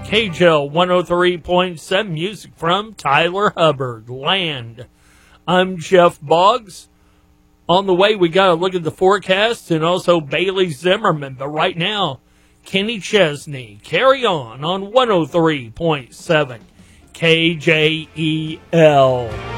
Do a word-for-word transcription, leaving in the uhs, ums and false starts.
K J L one oh three point seven, music from Tyler Hubbard, Land. I'm Jeff Boggs. On the way, we got to look at the forecast and also Bailey Zimmerman. But right now, Kenny Chesney, Carry On on one oh three point seven K J E L.